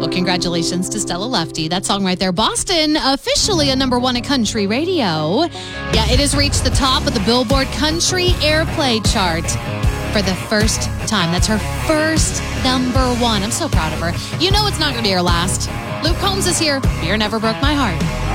Well, congratulations to Stella Lefty. That song right there. Boston, officially a number one at country radio. Yeah, it has reached the top of the Billboard Country Airplay chart for the first time. That's her first number one. I'm so proud of her. You know it's not going to be her last. Luke Combs is here. Fear Never Broke My Heart.